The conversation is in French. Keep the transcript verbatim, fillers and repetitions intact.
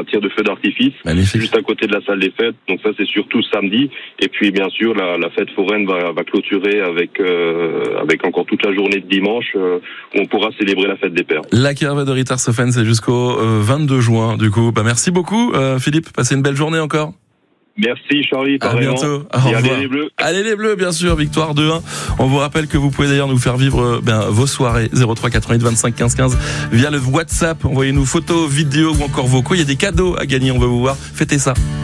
un tir de feu d'artifice. Magnifique. Juste à côté de la salle des fêtes. Donc ça, c'est surtout samedi. Et puis, bien sûr, la, la fête foraine va, va clôturer avec, euh, avec encore toute la journée de dimanche, euh, où on pourra célébrer la fête des pères. La Kerve de Rittershoffen, c'est jusqu'au euh, vingt-deux juin, du coup. Bah, merci beaucoup, euh, Philippe. Passez une belle journée encore. Merci Charlie, à pareillement. bientôt. Au Et revoir. allez les Bleus. Allez les Bleus, bien sûr, victoire deux un. On vous rappelle que vous pouvez d'ailleurs nous faire vivre ben, vos soirées zéro trois quatre-vingt-huit vingt-cinq quinze quinze via le WhatsApp. Envoyez-nous photos, vidéos ou encore vocaux. Il y a des cadeaux à gagner, on veut vous voir. Fêtez ça.